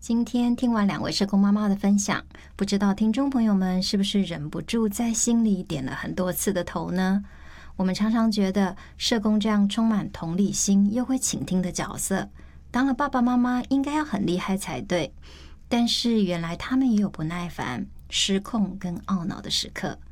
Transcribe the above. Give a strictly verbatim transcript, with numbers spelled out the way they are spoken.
今天听完两位社工妈妈的分享，不知道听众朋友们是不是忍不住在心里点了很多次的头呢？我们常常觉得社工这样充满同理心又会倾听的角色，当了爸爸妈妈应该要很厉害才对。但是原来他们也有不耐烦、失控跟懊恼的时刻。